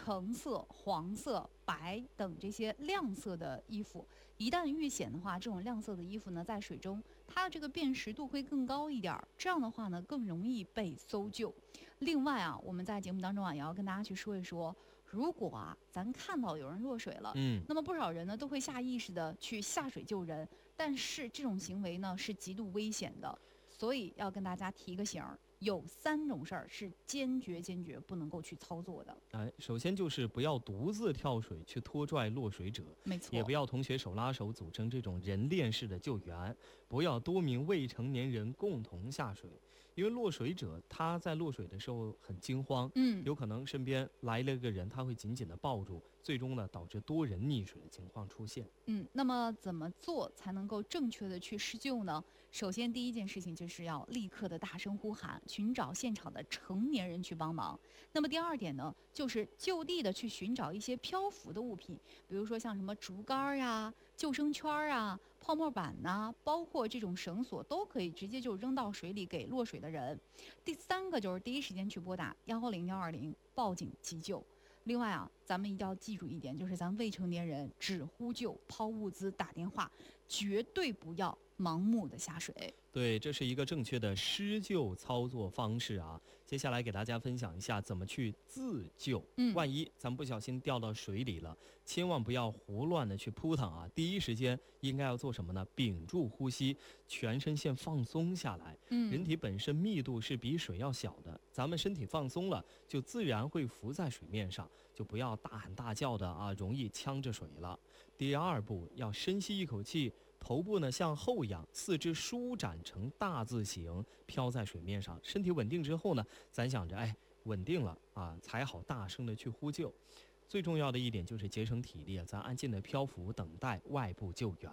橙色、黄色、白等这些亮色的衣服。一旦遇险的话，这种亮色的衣服呢，在水中它的这个辨识度会更高一点，这样的话呢，更容易被搜救。另外啊，我们在节目当中啊，也要跟大家去说一说，如果啊，咱看到有人落水了，那么不少人呢都会下意识的去下水救人，但是这种行为呢是极度危险的，所以要跟大家提个醒儿。有3种事儿是坚决不能够去操作的。 首先就是不要独自跳水去拖拽落水者， 没错， 也不要同学手拉手组成这种人链式的救援，不要多名未成年人共同下水，因为落水者他在落水的时候很惊慌，有可能身边来了个人，他会紧紧的抱住，最终呢导致多人溺水的情况出现。 那么怎么做才能够正确的去施救呢？首先第一件事情就是要立刻的大声呼喊，寻找现场的成年人去帮忙。那么第二点呢，就是就地的去寻找一些漂浮的物品，比如说像什么竹竿呀、救生圈啊、泡沫板呐，包括这种绳索都可以直接就扔到水里给落水的人。第三个就是第一时间去拨打110、120报警急救。另外啊，咱们一定要记住一点，就是咱未成年人只呼救、抛物资、打电话，绝对不要盲目的下水。 对，这是一个正确的施救操作方式啊。接下来给大家分享一下怎么去自救。万一咱们不小心掉到水里了，千万不要胡乱的去扑腾啊。第一时间应该要做什么呢？屏住呼吸，全身先放松下来。人体本身密度是比水要小的，咱们身体放松了，就自然会浮在水面上，就不要大喊大叫的啊，容易呛着水了。第二步，要深吸一口气，头部呢向后仰，四肢舒展成大字形，飘在水面上。身体稳定之后呢，咱想着稳定了啊，才好大声的去呼救。最重要的一点就是节省体力，咱安静的漂浮，等待外部救援。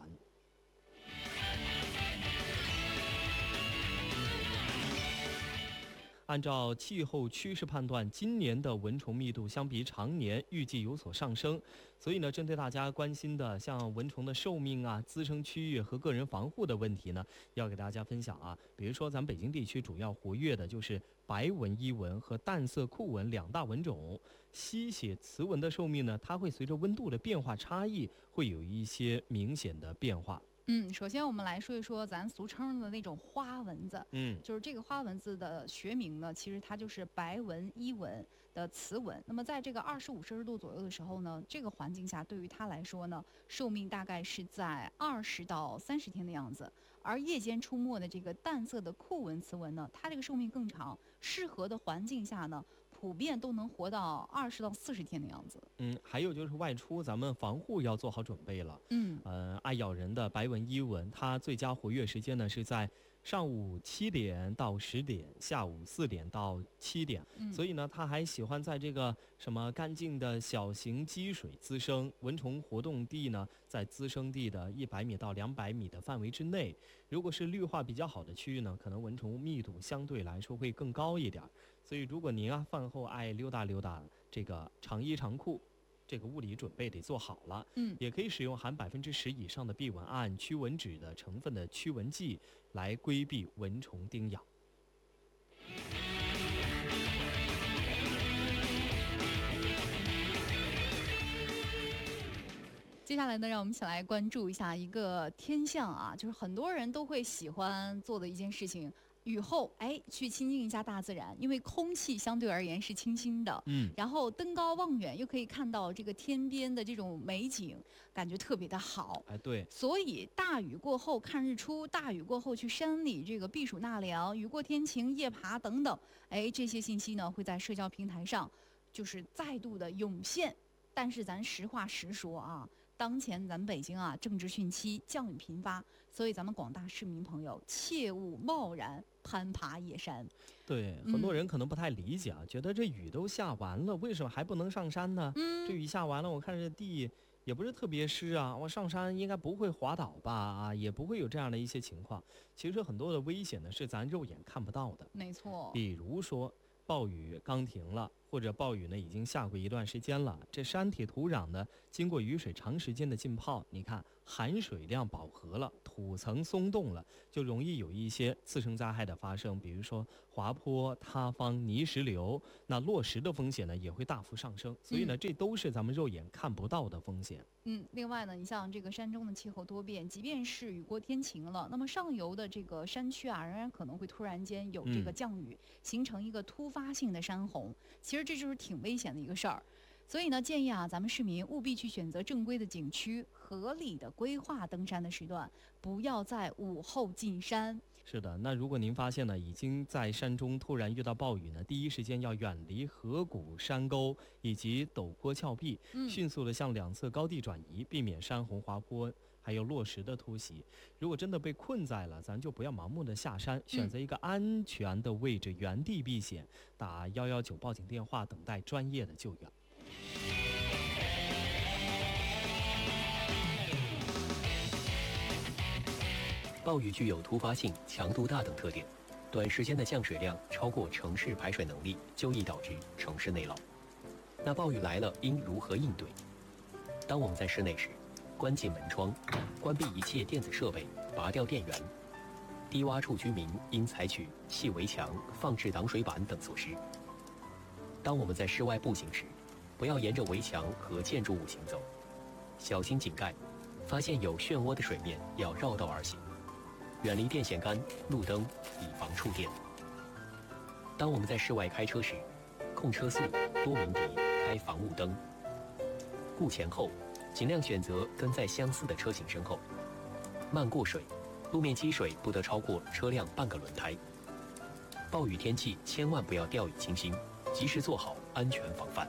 按照气候趋势判断，今年的蚊虫密度相比常年预计有所上升，所以呢，针对大家关心的像蚊虫的寿命啊、滋生区域和个人防护的问题呢，要给大家分享啊。比如说，咱北京地区主要活跃的就是白纹伊蚊和淡色酷蚊2大蚊种。吸血雌蚊的寿命呢，它会随着温度的变化差异，会有一些明显的变化。 首先我们来说一说咱俗称的那种花蚊子。就是这个花蚊子的学名呢，其实它就是白纹伊蚊的雌蚊。那么在这个25摄氏度左右的时候呢，这个环境下对于它来说呢，寿命大概是在20到30天的样子。而夜间出没的这个淡色的酷蚊雌蚊呢，它这个寿命更长，适合的环境下呢，普遍都能活到20到40天的样子。 还有就是外出咱们防护要做好准备了。爱咬人的白纹伊蚊，它最佳活跃时间呢是在上午7点到10点，下午4点到7点。所以呢，它还喜欢在这个什么干净的小型积水滋生，蚊虫活动地呢在滋生地的100米到200米的范围之内。如果是绿化比较好的区域呢，可能蚊虫密度相对来说会更高一点。所以如果您饭后爱溜达溜达，这个长衣长裤，这个物理准备得做好了。也可以使用含10%以上的避蚊胺、驱蚊酯的成分的驱蚊剂来规避蚊虫叮咬。 接下来呢，让我们一起来关注一下一个天象啊，就是很多人都会喜欢做的一件事情。雨后，去亲近一下大自然，因为空气相对而言是清新的，然后登高望远又可以看到这个天边的这种美景，感觉特别的好。 对， 所以大雨过后看日出，大雨过后去山里这个避暑纳凉，雨过天晴夜爬等等，这些信息呢会在社交平台上就是再度的涌现。但是咱实话实说啊，当前咱北京啊正值汛期，降雨频发，所以咱们广大市民朋友切勿贸然攀爬野山。 对，很多人可能不太理解啊，觉得这雨都下完了，为什么还不能上山呢？这雨下完了，我看这地也不是特别湿啊，我上山应该不会滑倒吧？也不会有这样的一些情况。其实很多的危险呢是咱肉眼看不到的。 没错， 比如说暴雨刚停了，或者暴雨呢已经下过一段时间了，这山体土壤呢经过雨水长时间的浸泡，你看含水量饱和了，土层松动了，就容易有一些次生灾害的发生，比如说滑坡、塌方、泥石流，那落石的风险呢也会大幅上升。所以呢，这都是咱们肉眼看不到的风险。 另外呢，你像这个山中的气候多变，即便是雨过天晴了，那么上游的这个山区啊，仍然可能会突然间有这个降雨，形成一个突发性的山洪。其实这就是挺危险的一个事儿。所以呢，建议啊，咱们市民务必去选择正规的景区，合理的规划登山的时段，不要在午后进山。 是的，那如果您发现呢，已经在山中突然遇到暴雨呢，第一时间要远离河谷、山沟以及陡坡峭壁，迅速的向两侧高地转移，避免山洪、滑坡还有落石的突袭。如果真的被困在了，咱就不要盲目的下山，选择一个安全的位置，原地避险，打119报警电话，等待专业的救援。 暴雨具有突发性、强度大等特点，短时间的降水量超过城市排水能力，就易导致城市内涝。那暴雨来了，应如何应对？当我们在室内时，关紧门窗，关闭一切电子设备，拔掉电源。低洼处居民应采取砌围墙、放置挡水板等措施。当我们在室外步行时，不要沿着围墙和建筑物行走，小心井盖，发现有漩涡的水面要绕道而行。远离电线杆、路灯，以防触电。当我们在室外开车时，控车速、多鸣笛、开防雾灯。顾前后，尽量选择跟在相似的车型身后。慢过水，路面积水不得超过车辆半个轮胎。暴雨天气千万不要掉以轻心，及时做好安全防范。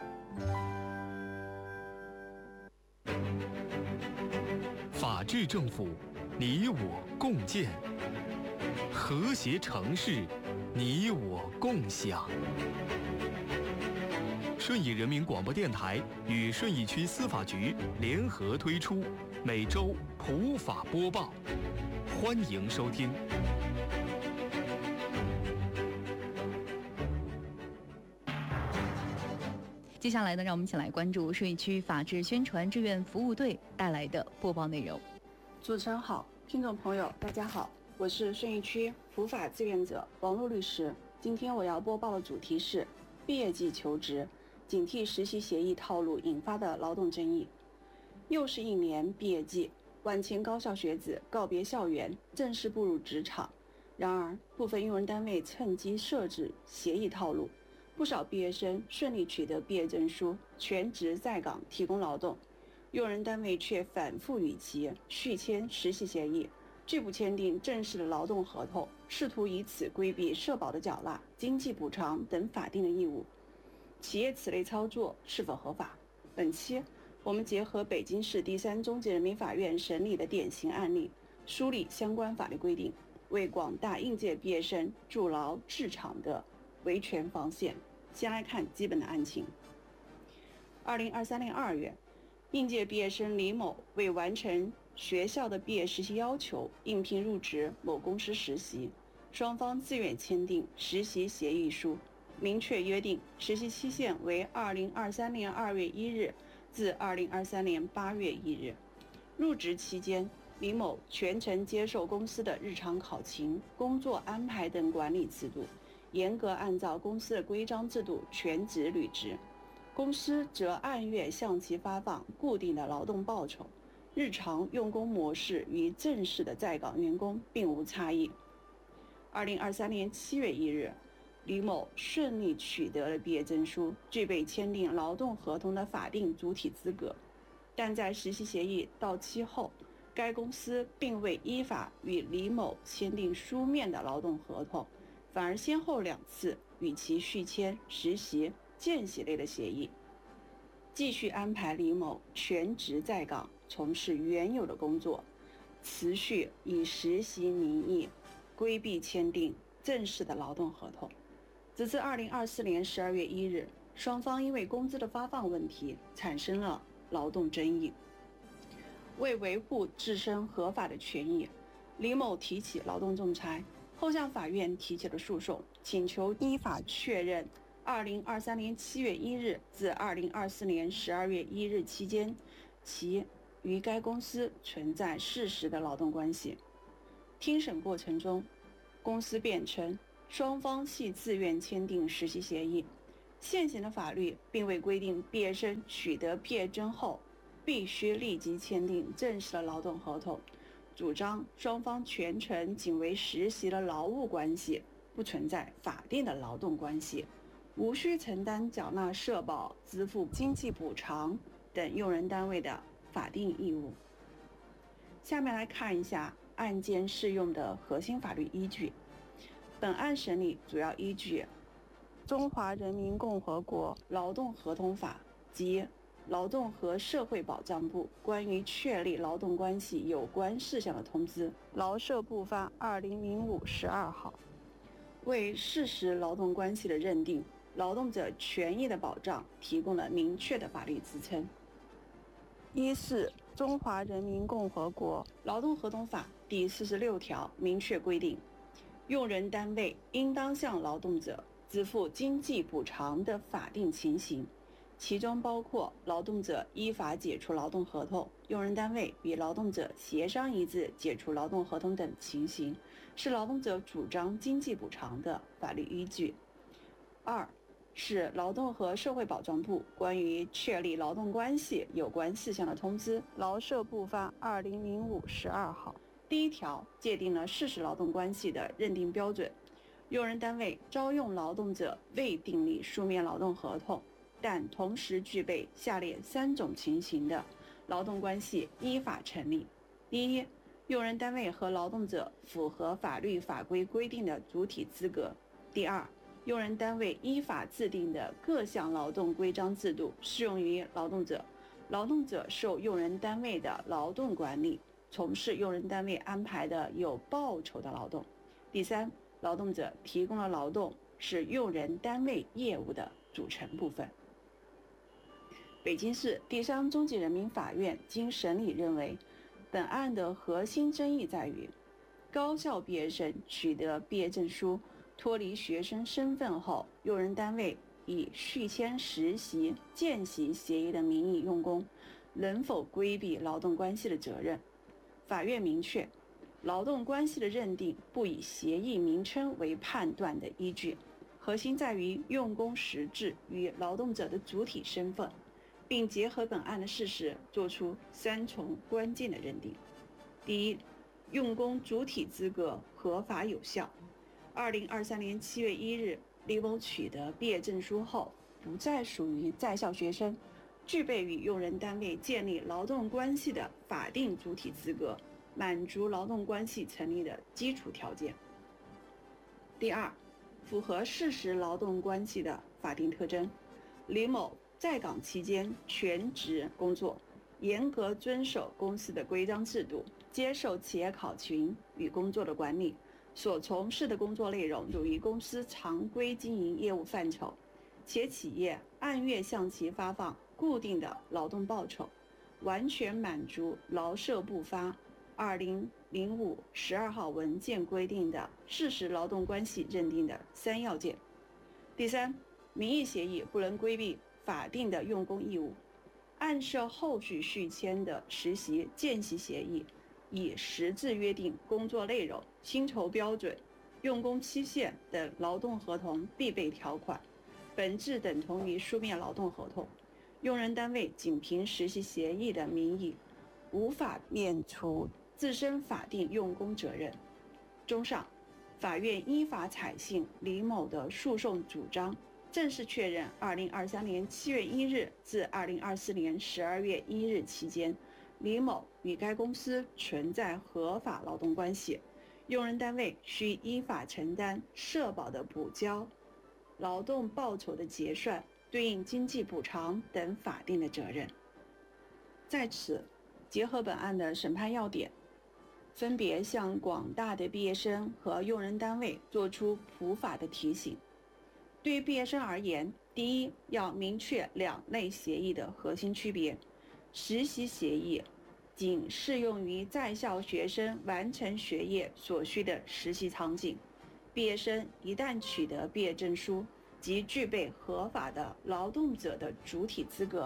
法治政府，你我共建；和谐城市，你我共享。顺义人民广播电台与顺义区司法局联合推出每周普法播报，欢迎收听。 接下来呢，让我们一起来关注顺义区法治宣传志愿服务队带来的播报内容。 主持人好，听众朋友大家好，我是顺义区普法志愿者王璐律师。今天我要播报的主题是毕业季求职，警惕实习协议套路引发的劳动争议。又是一年毕业季，万千高校学子告别校园，正式步入职场。然而，部分用人单位趁机设置协议套路，不少毕业生顺利取得毕业证书，全职在岗提供劳动，用人单位却反复与其续签实习协议，拒不签订正式的劳动合同，试图以此规避社保的缴纳、经济补偿等法定的义务。企业此类操作是否合法？本期我们结合北京市第3中级人民法院审理的典型案例，梳理相关法律规定，为广大应届毕业生筑牢职场的维权防线。先来看基本的案情。2023年2月，应届毕业生李某为完成学校的毕业实习要求，应聘入职某公司实习，双方自愿签订实习协议书，明确约定实习期限为2023年2月1日至2023年8月1日。入职期间，李某全程接受公司的日常考勤、工作安排等管理制度，严格按照公司的规章制度全职履职。公司则按月向其发放固定的劳动报酬，日常用工模式与正式的在岗员工并无差异。2023年7月1日，李某顺利取得了毕业证书，具备签订劳动合同的法定主体资格。但在实习协议到期后，该公司并未依法与李某签订书面的劳动合同，反而先后2次与其续签实习、见习类的协议，继续安排李某全职在岗从事原有的工作，持续以实习名义规避签订正式的劳动合同。直至2024年12月1日，双方因为工资的发放问题产生了劳动争议。为维护自身合法的权益，李某提起劳动仲裁，后向法院提起了诉讼，请求依法确认2023年7月1日至2024年12月1日期间，其与该公司存在事实的劳动关系。听审过程中，公司辩称双方系自愿签订实习协议，现行的法律并未规定毕业生取得毕业证后必须立即签订正式的劳动合同，主张双方全程仅为实习的劳务关系，不存在法定的劳动关系，无需承担缴纳社保、支付经济补偿等用人单位的法定义务。下面来看一下案件适用的核心法律依据。本案审理主要依据《中华人民共和国劳动合同法》及劳动和社会保障部关于确立劳动关系有关事项的通知，劳社部发2005-12号，为事实劳动关系的认定、劳动者权益的保障提供了明确的法律支撑。一是《中华人民共和国劳动合同法》第46条明确规定，用人单位应当向劳动者支付经济补偿的法定情形，其中包括劳动者依法解除劳动合同、用人单位与劳动者协商一致解除劳动合同等情形，是劳动者主张经济补偿的法律依据。二是劳动和社会保障部关于确立劳动关系有关事项的通知，劳社部发2005-12号。第一条界定了事实劳动关系的认定标准，用人单位招用劳动者未订立书面劳动合同，但同时具备下列3种情形的劳动关系依法成立。第一，用人单位和劳动者符合法律法规规定的主体资格。第二，用人单位依法制定的各项劳动规章制度适用于劳动者，劳动者受用人单位的劳动管理，从事用人单位安排的有报酬的劳动。第三，劳动者提供的劳动是用人单位业务的组成部分。北京市第3中级人民法院经审理认为，本案的核心争议在于，高校毕业生取得毕业证书，脱离学生身份后，用人单位以续签实习、见习协议的名义用工，能否规避劳动关系的责任？法院明确，劳动关系的认定不以协议名称为判断的依据，核心在于用工实质与劳动者的主体身份，并结合本案的事实，作出3重关键的认定。第一，用工主体资格合法有效。2023年7月1日，李某取得毕业证书后，不再属于在校学生，具备与用人单位建立劳动关系的法定主体资格，满足劳动关系成立的基础条件。第二，符合事实劳动关系的法定特征。李某在岗期间全职工作，严格遵守公司的规章制度，接受企业考勤与工作的管理，所从事的工作内容属于公司常规经营业务范畴，且企业按月向其发放固定的劳动报酬，完全满足劳社部发2005-12号文件规定的事实劳动关系认定的3要件。第三，名义协议不能规避法定的用工义务，按照后续续签的实习、见习协议，以实质约定工作内容、薪酬标准、用工期限等劳动合同必备条款，本质等同于书面劳动合同。用人单位仅凭实习协议的名义，无法免除自身法定用工责任。综上，法院依法采信李某的诉讼主张，正式确认2023年7月1日至2024年12月1日期间，李某与该公司存在合法劳动关系，用人单位需依法承担社保的补交、劳动报酬的结算、对应经济补偿等法定的责任。在此，结合本案的审判要点，分别向广大的毕业生和用人单位作出普法的提醒。对于毕业生而言，第一，要明确2类协议的核心区别。实习协议仅适用于在校学生完成学业所需的实习场景，毕业生一旦取得毕业证书，即具备合法的劳动者的主体资格，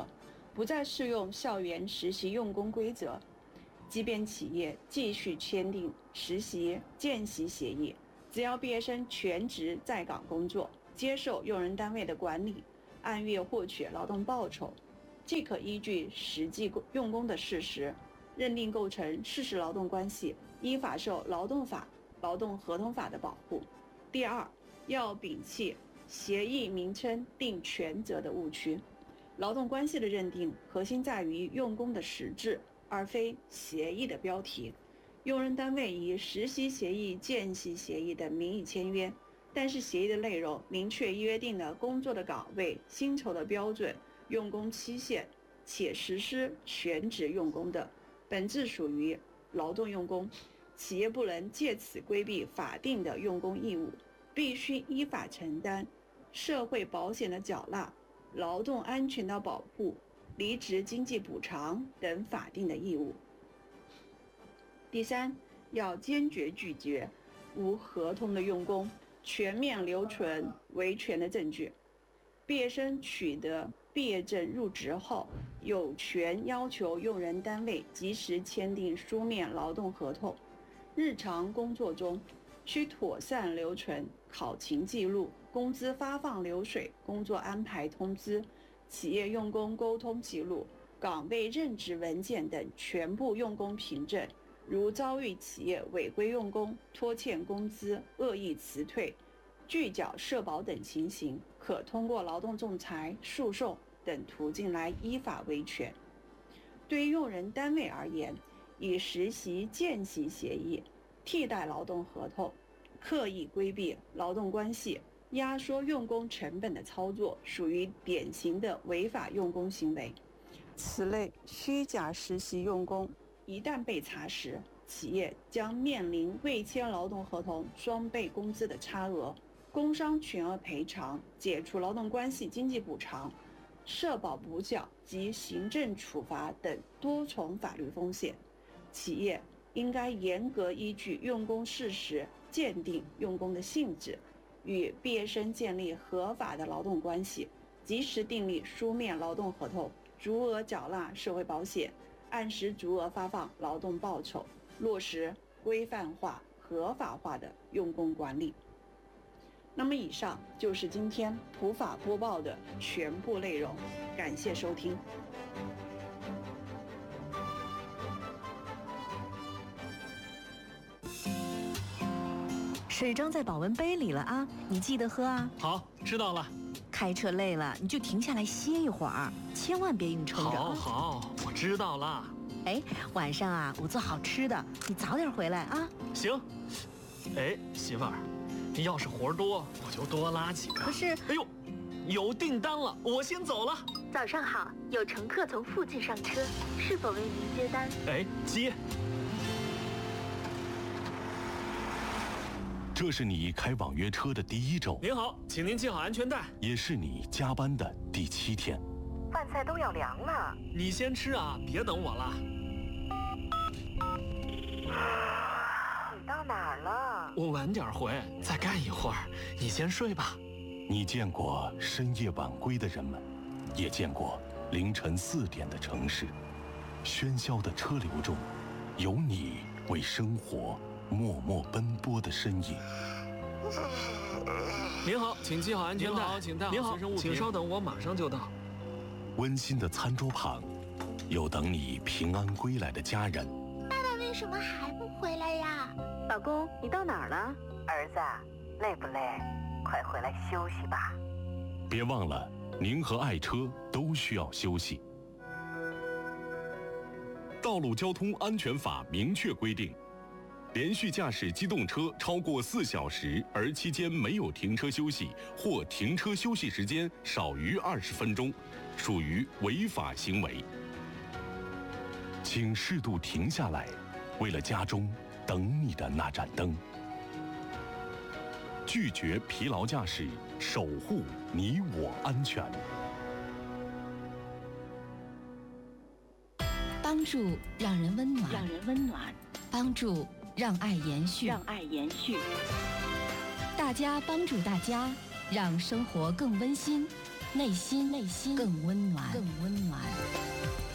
不再适用校园实习用工规则。即便企业继续签订实习见习协议，只要毕业生全职在岗工作，接受用人单位的管理，按月获取劳动报酬，即可依据实际用工的事实，认定构成事实劳动关系，依法受劳动法、劳动合同法的保护。第二，要摒弃协议名称定权责的误区。劳动关系的认定核心在于用工的实质，而非协议的标题。用人单位以实习协议、见习协议的名义签约，但是协议的内容明确约定了工作的岗位、薪酬的标准、用工期限，且实施全职用工的，本质属于劳动用工。企业不能借此规避法定的用工义务，必须依法承担社会保险的缴纳、劳动安全的保护、离职经济补偿等法定的义务。第三，要坚决拒绝无合同的用工，全面留存维权的证据。毕业生取得毕业证入职后，有权要求用人单位及时签订书面劳动合同。日常工作中需妥善留存考勤记录、工资发放流水、工作安排通知、企业用工沟通记录、岗位任职文件等全部用工凭证。如遭遇企业违规用工、拖欠工资、恶意辞退、拒缴社保等情形，可通过劳动仲裁、诉讼等途径来依法维权。对于用人单位而言，以实习见习协议替代劳动合同，刻意规避劳动关系、压缩用工成本的操作，属于典型的违法用工行为。此类虚假实习用工一旦被查实，企业将面临未签劳动合同双倍工资的差额、工伤全额赔偿、解除劳动关系经济补偿、社保补缴及行政处罚等多重法律风险。企业应该严格依据用工事实鉴定用工的性质，与毕业生建立合法的劳动关系，及时订立书面劳动合同，足额缴纳社会保险，按时足额发放劳动报酬，落实规范化、合法化的用工管理。那么以上就是今天普法播报的全部内容，感谢收听。 水装在保温杯里了啊，你记得喝啊。 好，知道了。 开车累了你就停下来歇一会儿，千万别硬撑着。 好，我知道了。 哎，晚上啊，我做好吃的，你早点回来啊。 行。哎，媳妇儿，你要是活多，我就多拉几个。 可是， 哎呦，有订单了，我先走了。 早上好，有乘客从附近上车，是否为您接单？ 哎，接。 这是你开网约车的第1周。 您好，请您系好安全带。 也是你加班的第7天。 饭菜都要凉了， 你先吃啊，别等我了。 你到哪儿了？ 我晚点回，再干一会儿。你先睡吧。 你见过深夜晚归的人们，也见过凌晨4点的城市。喧嚣的车流中，有你为生活默默奔波的身影。 您好，请系好安全带。请带好随身物品。请稍等，我马上就到。 温馨的餐桌旁，有等你平安归来的家人。 爸爸为什么还不回来呀？ 老公，你到哪儿了？ 儿子，累不累？快回来休息吧。 别忘了，您和爱车都需要休息。道路交通安全法明确规定，连续驾驶机动车超过4小时，而期间没有停车休息，或停车休息时间少于20分钟，属于违法行为。请适度停下来，为了家中等你的那盏灯。拒绝疲劳驾驶，守护你我安全。 帮助让人温暖，帮助让爱延续，大家帮助大家，让生活更温馨。 内心更温暖。